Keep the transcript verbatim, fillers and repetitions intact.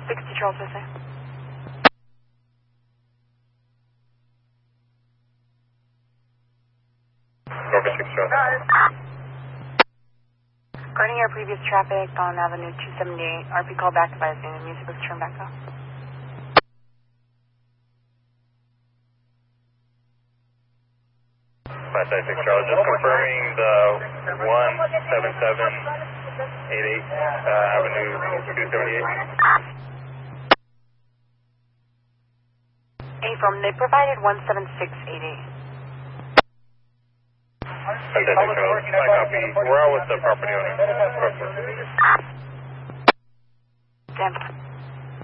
sixty Charles Jose. Over six Charles. Regarding our previous traffic on Avenue two seventy-eight, R P call back advising the music was turned back off. five six Charles, just confirming the one seven seven eight eight uh, Avenue two seventy-eight. A-firm, they provided one seven six eight eight. five six Charles, I copy. We're out with the property owner. Stand by.